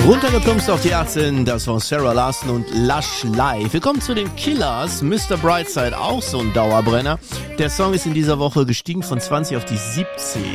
Runtergeplumpst auf die 18, das war Sarah Larson und Lush Live. Wir kommen zu den Killers, Mr. Brightside, auch so ein Dauerbrenner. Der Song ist in dieser Woche gestiegen von 20 auf die 17.